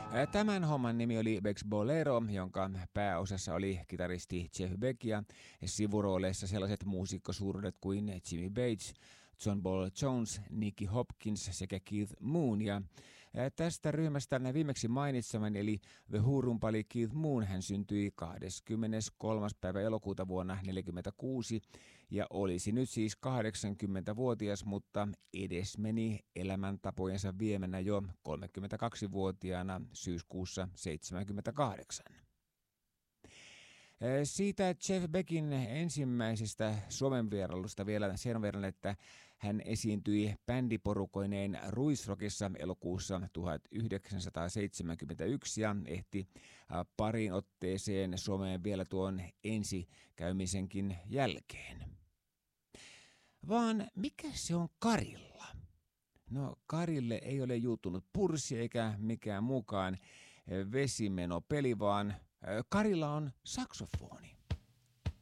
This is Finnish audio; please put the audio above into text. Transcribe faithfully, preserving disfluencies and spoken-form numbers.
Tämän homman nimi oli Beck's Bolero, jonka pääosassa oli kitaristi Jeff Beck ja sivurooleissa sellaiset muusikkosuuruudet kuin Jimmy Page, John Paul Jones, Nicky Hopkins sekä Keith Moon. Ja tästä ryhmästä viimeksi mainitsemani eli The Who-rumpali Keith Moon, hän syntyi kahdeskymmeneskolmas päivä elokuuta vuonna tuhatyhdeksänsataaneljäkymmentäkuusi ja olisi nyt siis kahdeksankymmentävuotias, mutta edesmeni elämäntapojensa viemänä jo kolmekymmentäkaksivuotiaana syyskuussa seitsemänkymmentäkahdeksan. Siitä Jeff Beckin ensimmäisestä Suomen vierailusta vielä sen verran, että hän esiintyi bändiporukoineen Ruisrockissa elokuussa tuhatyhdeksänsataaseitsemänkymmentäyksi ja ehti pariin otteeseen Suomeen vielä tuon ensikäymisenkin jälkeen. Vaan mikä se on Karilla? No, Karille ei ole juuttunut purssi eikä mikään mukaan vesimenopeli, vaan Karilla on saksofoni.